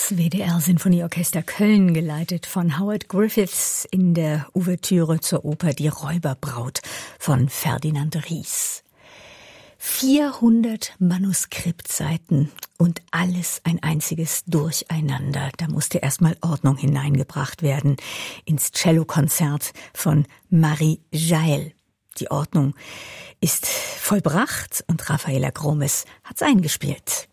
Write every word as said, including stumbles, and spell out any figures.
Das W D R-Sinfonieorchester Köln, geleitet von Howard Griffiths, in der Ouvertüre zur Oper Die Räuberbraut von Ferdinand Ries. vierhundert Manuskriptseiten und alles ein einziges Durcheinander. Da musste erstmal Ordnung hineingebracht werden ins Cellokonzert von Marie Jael. Die Ordnung ist vollbracht und Raffaella Gromes hat's eingespielt.